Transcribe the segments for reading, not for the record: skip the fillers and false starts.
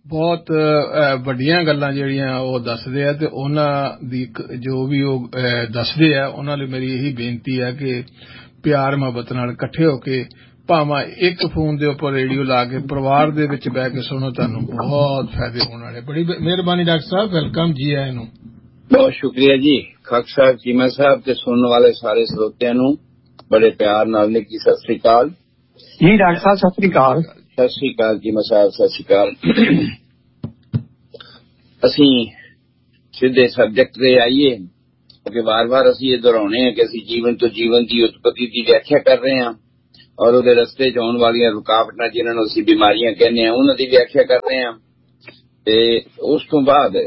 ਬਹੁਤ ਵੱਡੀਆਂ ਗੱਲਾਂ ਜਿਹੜੀਆਂ ਉਹ ਦੱਸਦੇ ਆ ਤੇ ਉਹਨਾਂ ਦੀ ਜੋ ਵੀ ਉਹ ਦੱਸਦੇ ਆ ਉਹਨਾਂ ਲਈ ਮੇਰੀ ਇਹੀ ਬੇਨਤੀ ਹੈ ਕਿ ਪਿਆਰ ਮੁਹੱਬਤ ਨਾਲ ਇਕੱਠੇ ਹੋ ਕੇ ਭਾਵੇਂ ਇੱਕ ਫੋਨ ਦੇ ਉੱਪਰ ਰੇਡੀਓ ਲਾ ਕੇ ਪਰਿਵਾਰ ਦੇ ਵਿੱਚ ਬਹਿ ਕੇ ਸੁਣੋ, ਤੁਹਾਨੂੰ ਬਹੁਤ ਫਾਇਦੇ ਹੋਣ ਵਾਲੇ। ਬੜੀ ਮਿਹਰਬਾਨੀ ਡਾਕਟਰ ਸਾਹਿਬ, ਵੈਲਕਮ ਜੀ ਆਇਆਂ ਨੂੰ। ਬਹੁਤ ਸ਼ੁਕਰੀਆ ਜੀ ਖਾਕ ਸਾਹਿਬ, ਚੀਮਾ ਸਾਹਿਬ ਤੇ ਸੁਣਨ ਵਾਲੇ ਸਾਰੇ ਸਰੋਤਿਆਂ ਨੂੰ ਬੜੇ ਪਿਆਰ ਨਾਲ ਨਿੱਕੀ ਸਤਿ ਸ੍ਰੀ ਅਕਾਲ ਜੀ। ਡਾਕਟਰ ਸਾਹਿਬ ਸਤਿ ਸ੍ਰੀ ਅਕਾਲ। ਸਤਿ ਸ੍ਰੀ ਅਕਾਲ ਚੀਮਾ ਸਾਹਿਬ, ਸਤਿ ਸ੍ਰੀ ਅਕਾਲ। ਅਸੀਂ ਸਿੱਧੇ ਸਬਜੈਕਟ ਤੇ ਆਈਏ ਕਿ ਵਾਰ-ਵਾਰ ਅਸੀਂ ਇਹ ਦੁਹਰਾਉਣੇ ਹਾਂ ਕਿ ਅਸੀਂ ਜੀਵਨ ਤੋਂ ਜੀਵਨ ਦੀ ਉਤਪਤੀ ਦੀ ਵਿਆਖਿਆ ਕਰ ਰਹੇ ਹਾਂ ਔਰ ਉਹਦੇ ਰਸਤੇ 'ਚ ਆਉਣ ਵਾਲੀਆਂ ਰੁਕਾਵਟਾਂ ਜਿਹਨਾਂ ਨੂੰ ਅਸੀਂ ਬਿਮਾਰੀਆਂ ਕਹਿੰਦੇ ਹਾਂ ਉਹਨਾਂ ਦੀ ਵਿਆਖਿਆ ਕਰ ਰਹੇ ਹਾਂ। ਤੇ ਉਸ ਤੋਂ ਬਾਅਦ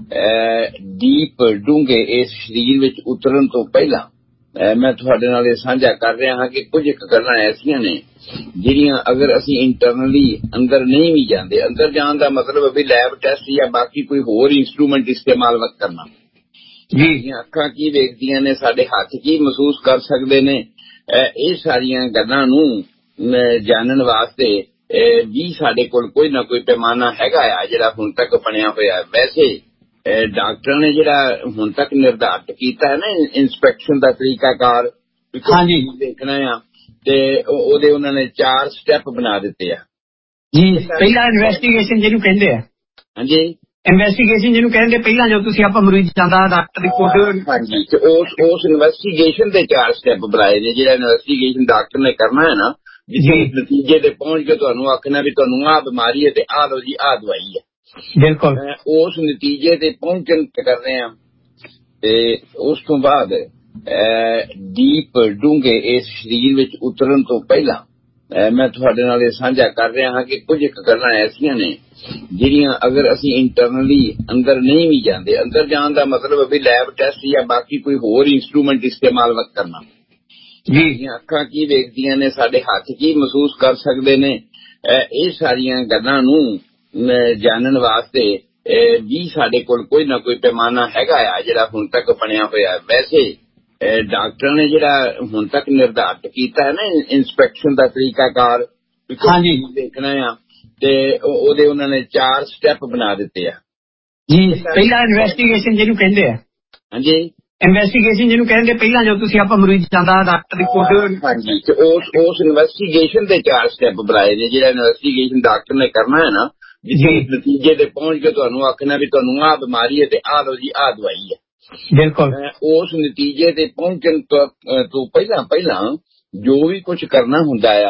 ਡੀਪ ਡੂੰਘੇ ਇਸ ਸਰੀਰ ਵਿੱਚ ਉਤਰਨ ਤੋਂ ਪਹਿਲਾਂ ਮੈਂ ਤੁਹਾਡੇ ਨਾਲ ਇਹ ਸਾਂਝਾ ਕਰ ਰਿਹਾ ਹਾਂ ਕਿ ਕੁਝ ਗੱਲਾਂ ਐਸੀਆਂ ਨੇ ਜਿਹੜੀਆਂ ਅਗਰ ਅਸੀਂ ਇੰਟਰਨਲੀ ਅੰਦਰ ਨਹੀਂ ਵੀ ਜਾਂਦੇ, ਅੰਦਰ ਜਾਣ ਦਾ ਮਤਲਬ ਵੀ ਲੈਬ ਟੈਸਟ ਜਾਂ ਬਾਕੀ ਕੋਈ ਹੋਰ ਇੰਸਟਰੂਮੈਂਟ ਇਸਤੇਮਾਲ ਮਤ ਕਰਨਾ ਜੀ। ਅੱਖਾਂ ਕੀ ਵੇਖਦੀਆਂ ਨੇ, ਸਾਡੇ ਹੱਥ ਕੀ ਮਹਿਸੂਸ ਕਰ ਸਕਦੇ ਨੇ, ਇਹ ਸਾਰੀਆਂ ਗੱਲਾਂ ਨੂੰ ਜਾਣਨ ਵਾਸਤੇ ਵੀ ਸਾਡੇ ਕੋਲ ਕੋਈ ਨਾ ਕੋਈ ਪੈਮਾਨਾ ਹੈਗਾ ਆ ਜਿਹੜਾ ਹੁਣ ਤੱਕ ਬਣਿਆ ਹੋਇਆ। ਵੈਸੇ ਡਾਕਟਰਾਂ ਨੇ ਜਿਹੜਾ ਹੁਣ ਤੱਕ ਨਿਰਧਾਰਿਤ ਕੀਤਾ ਹੈ ਨਾ ਇੰਸਪੈਕਸ਼ਨ ਦਾ ਤਰੀਕਾਕਾਰ ਦੇਖਣਾ ਆ, ਤੇ ਉਹਦੇ ਉਹਨਾਂ ਨੇ 4 ਸਟੈਪ ਬਣਾ ਦਿੱਤੇ ਆ ਜੀ। ਪਹਿਲਾ ਇਨਵੈਸਟੀਗੇਸ਼ਨ ਜਿਹਨੂੰ ਕਹਿੰਦੇ ਆ, ਹਾਂਜੀ ਇਨਵੈਸਟੀਗੇਸ਼ਨ ਜਿਹਨੂੰ ਕਹਿੰਦੇ, ਪਹਿਲਾਂ ਜਦੋਂ ਤੁਸੀਂ ਆਪਾਂ ਮਰੀਜ਼ ਜਾਂਦਾ ਡਾਕਟਰ ਦੀ ਕੋਲ, ਹਾਂਜੀ, ਤੇ ਉਸ ਇਨਵੈਸਟੀਗੇਸ਼ਨ ਦੇ 4 ਸਟੈਪ ਬਣਾਏ ਨੇ। ਜਿਹੜਾ ਇਨਵੈਸਟੀਗੇਸ਼ਨ ਡਾਕਟਰ ਨੇ ਕਰਨਾ ਹੈ ਨਾ, ਜਿਸ ਨਤੀਜੇ ਤੇ ਪਹੁੰਚ ਕੇ ਤੁਹਾਨੂੰ ਆਖਣਾ ਵੀ ਤੁਹਾਨੂੰ ਆਹ ਬਿਮਾਰੀ ਹੈ ਤੇ ਆਹ ਲਓ ਜੀ ਆਹ ਦਵਾਈ ਹੈ, ਬਿਲਕੁਲ ਉਸ ਨਤੀਜੇ ਤੇ ਪਹੁੰਚਣ ਤੇ ਕਰ ਰਹੇ ਹਾਂ। ਤੇ ਉਸ ਤੋਂ ਬਾਅਦ ਡੀਪ ਡੂੰਘੇ ਇਸ ਸਰੀਰ ਵਿੱਚ ਉਤਰਨ ਤੋਂ ਪਹਿਲਾਂ ਮੈਂ ਤੁਹਾਡੇ ਨਾਲ ਇਹ ਸਾਂਝਾ ਕਰ ਰਿਹਾ ਹਾਂ ਕਿ ਕੁਝ ਗੱਲਾਂ ਐਸੀਆਂ ਨੇ ਜਿਹੜੀਆਂ ਅਗਰ ਅਸੀਂ ਇੰਟਰਨਲੀ ਅੰਦਰ ਨਹੀਂ ਵੀ ਜਾਂਦੇ, ਅੰਦਰ ਜਾਣ ਦਾ ਮਤਲਬ ਵੀ ਲੈਬ ਟੈਸਟ ਜਾਂ ਬਾਕੀ ਕੋਈ ਹੋਰ ਇੰਸਟਰੂਮੈਂਟ ਇਸਤੇਮਾਲ ਮਤ ਕਰਨਾ ਜੀ। ਅੱਖਾਂ ਕੀ ਵੇਖਦੀਆਂ ਨੇ, ਸਾਡੇ ਹੱਥ ਕੀ ਮਹਿਸੂਸ ਕਰ ਸਕਦੇ ਨੇ, ਇਹ ਸਾਰੀਆਂ ਗੱਲਾਂ ਨੂੰ ਜਾਣਨ ਵਾਸਤੇ ਵੀ ਸਾਡੇ ਕੋਲ ਕੋਈ ਨਾ ਕੋਈ ਪੈਮਾਨਾ ਹੈਗਾ ਆ ਜਿਹੜਾ ਹੁਣ ਤੱਕ ਬਣਿਆ ਹੋਇਆ। ਵੈਸੇ ਡਾਕਟਰਾਂ ਨੇ ਜਿਹੜਾ ਹੁਣ ਤੱਕ ਨਿਰਧਾਰਿਤ ਕੀਤਾ ਹੈ ਨਾ ਇੰਸਪੈਕਸ਼ਨ ਦਾ ਤਰੀਕਾਕਾਰ ਦੇਖਣਾ ਆ, ਤੇ ਉਹਦੇ ਉਹਨਾਂ ਨੇ 4 ਸਟੈਪ ਬਣਾ ਦਿੱਤੇ ਆ ਜੀ। ਪਹਿਲਾ ਇਨਵੈਸਟੀਗੇਸ਼ਨ ਜਿਹਨੂੰ ਕਹਿੰਦੇ ਆ, ਹਾਂਜੀ ਇਨਵੈਸਟੀਗੇਸ਼ਨ ਜਿਹਨੂੰ ਕਹਿੰਦੇ, ਪਹਿਲਾਂ ਜਦੋਂ ਤੁਸੀਂ ਆਪਾਂ ਮਰੀਜ਼ ਜਾਂਦਾ ਡਾਕਟਰ ਦੀ ਕੋਲ, ਹਾਂਜੀ, ਤੇ ਉਸ ਇਨਵੈਸਟੀਗੇਸ਼ਨ ਦੇ 4 ਸਟੈਪ ਬਣਾਏ ਨੇ। ਜਿਹੜਾ ਇਨਵੈਸਟੀਗੇਸ਼ਨ ਡਾਕਟਰ ਨੇ ਕਰਨਾ ਹੈ ਨਾ, ਜਿਸ ਨਤੀਜੇ ਤੇ ਪਹੁੰਚ ਕੇ ਤੁਹਾਨੂੰ ਆਖਣਾ ਵੀ ਤੁਹਾਨੂੰ ਆਹ ਬਿਮਾਰੀ ਹੈ ਤੇ ਆਹ ਲਓ ਜੀ ਆਹ ਦਵਾਈ ਹੈ, ਬਿਲਕੁਲ ਉਸ ਨਤੀਜੇ ਤੇ ਪਹੁੰਚਣ ਤੋਂ ਪਹਿਲਾਂ ਜੋ ਵੀ ਕੁਝ ਕਰਨਾ ਹੁੰਦਾ ਆ